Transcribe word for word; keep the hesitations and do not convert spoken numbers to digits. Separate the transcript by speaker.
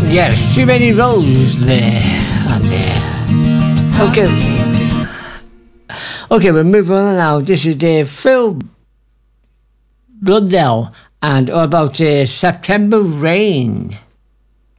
Speaker 1: Yes, too many rows there and there. Okay. Okay, we're moving on now. This is uh, Phil Blundell and all about uh, September Rain.